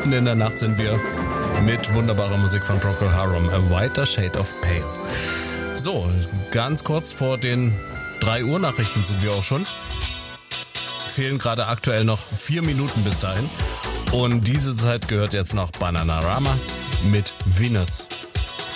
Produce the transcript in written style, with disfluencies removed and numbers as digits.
mitten in der Nacht sind wir mit wunderbarer Musik von Procol Harum, A Whiter Shade of Pale. So, ganz kurz vor den 3 Uhr Nachrichten sind wir auch schon. Fehlen gerade aktuell noch 4 Minuten bis dahin. Und diese Zeit gehört jetzt noch Bananarama mit Venus.